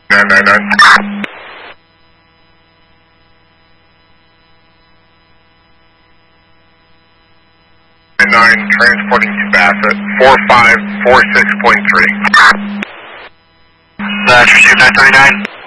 999. 9 transporting to Bassett, 4546.3. Received 939.